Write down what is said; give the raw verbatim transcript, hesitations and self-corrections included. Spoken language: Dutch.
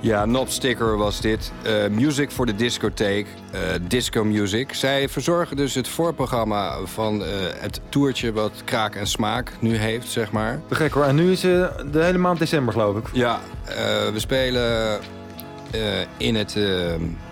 Ja, Knob Sticker was dit. Uh, music voor de discotheek. Uh, disco Music. Zij verzorgen dus het voorprogramma van uh, het toertje wat Kraak en Smaak nu heeft, zeg maar. Te gek hoor. En nu is uh, de hele maand december, geloof ik. Ja, uh, we spelen uh, in het uh,